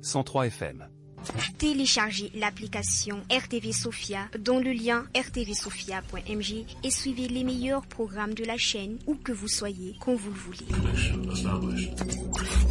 103 FM. Téléchargez l'application RTV Sophia dont le lien rtvsophia.mg et suivez les meilleurs programmes de la chaîne où que vous soyez, quand vous le voulez.